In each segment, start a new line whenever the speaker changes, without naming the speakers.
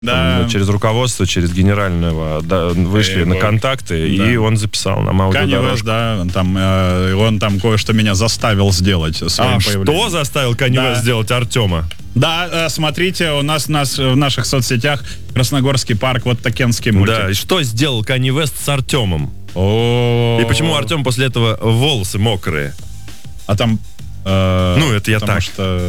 Да.
Через руководство, через генерального вышли на контакты, и он записал нам аудиодорожку.
Kanye West, да, он там кое-что меня заставил сделать своим появлением.
Что заставил Kanye West сделать Артема?
Да, смотрите, у нас в наших соцсетях Красногорский парк, вот такенский мультик.
Да, и что сделал Kanye West с Артемом?
И
почему Артем после этого волосы мокрые?
А там...
это я так.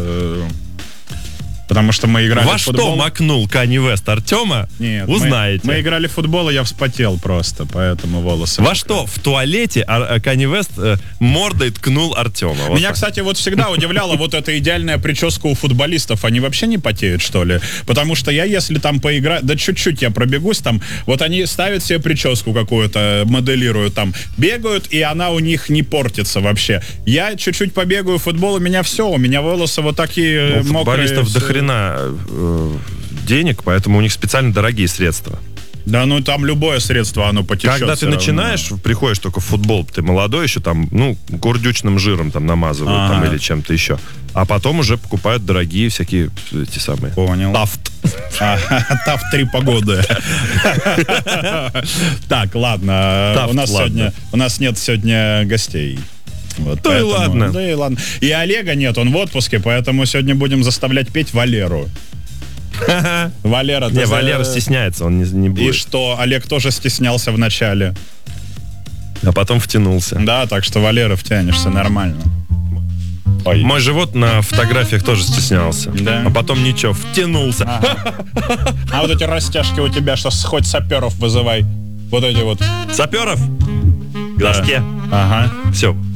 Потому что мы играли
в футбол.
что
макнул Kanye West Артема?
Нет,
узнаете.
Мы играли в футбол, и я вспотел просто, поэтому волосы
Во
мокрые.
что в туалете Kanye West мордой ткнул Артема?
Меня, кстати, вот всегда удивляла вот эта идеальная прическа у футболистов. Они вообще не потеют, что ли? Потому что если там поиграть, да чуть-чуть я пробегусь там, вот они ставят себе прическу какую-то, моделируют там, бегают, и она у них не портится вообще. Я чуть-чуть побегаю в футбол, у меня волосы вот такие
мокрые. Футболистов до хрена денег, поэтому у них специально дорогие средства.
Да, там любое средство, оно потечет.
Когда ты начинаешь, приходишь только в футбол, ты молодой еще там, гордючным жиром там намазывают там, или чем-то еще. А потом уже покупают дорогие всякие эти самые.
Понял.
Тафт.
Тафт 3 погоды. Так, ладно. У нас нет сегодня гостей.
Да и ладно.
И Олега нет, он в отпуске, поэтому сегодня будем заставлять петь Валеру. Валера
стесняется, он не будет.
И что, Олег тоже стеснялся в начале.
А потом втянулся.
Да, так что, Валера, втянешься нормально.
Ой. Мой живот на фотографиях тоже стеснялся.
Да.
А потом ничего, втянулся.
А вот эти растяжки у тебя, что хоть саперов вызывай. Вот эти вот.
Саперов? К доске.
Ага.
Все.